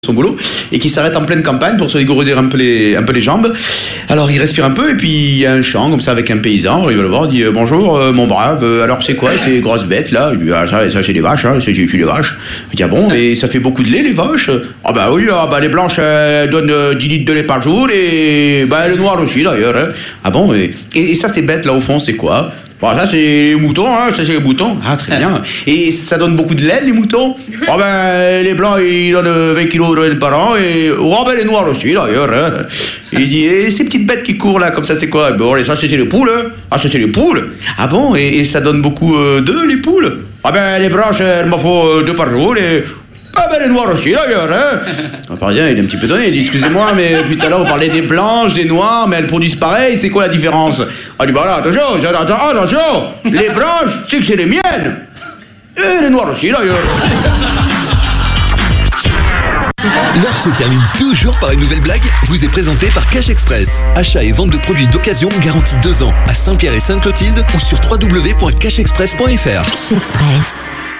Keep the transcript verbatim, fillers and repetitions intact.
son boulot et qui s'arrête en pleine campagne pour se dégourdir un peu les, un peu les jambes. Alors il respire un peu et puis il y a un champ comme ça avec un paysan. Il va le voir, il dit euh, bonjour euh, mon brave, euh, alors c'est quoi ces grosses bêtes là? Il dit ah, ça, ça c'est des vaches, hein, c'est, c'est des vaches. Il dit ah bon, et ça fait beaucoup de lait les vaches? Ah bah oui, ah, bah, les blanches elles donnent euh, dix litres de lait par jour et bah, les noires aussi d'ailleurs. Hein. Ah bon, et, et, et ça ces bêtes là au fond c'est quoi? Bon, ça c'est les moutons, hein, ça c'est les moutons. Ah très bien. Et ça donne beaucoup de lait les moutons? Oh ben les blancs ils donnent vingt kilos de lait par an et oh ben les noirs aussi d'ailleurs. Hein. Il dit et ces petites bêtes qui courent là comme ça c'est quoi? Bon ça c'est les poules. Hein. Ah ça c'est les poules. Ah bon, et, et ça donne beaucoup euh, d'œufs les poules? Ah ben les blanches elles m'en font euh, deux par jour et ah ben les noirs aussi d'ailleurs, hein. Le Parisien il est un petit peu donné, il dit excusez-moi mais depuis tout à l'heure vous parlez des blanches, des noires, mais elles produisent pareil, c'est quoi la différence? Ah dit bah là attention, attention, attention, les blanches c'est que c'est les miennes, et les noirs aussi d'ailleurs. L'heure se termine toujours par une nouvelle blague, vous est présentée par Cash Express. Achat et vente de produits d'occasion garantis deux ans à Saint-Pierre et Sainte-Clotilde ou sur w w w point cash express point f r. Cash Express.